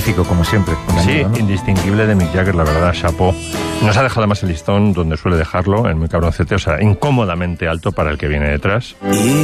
magnífico, como siempre. Sí, ¿no? indistinguible de Mick Jagger, la verdad, chapó. Nos ha dejado además el listón donde suele dejarlo, en Muy cabroncete, o sea, incómodamente alto para el que viene detrás.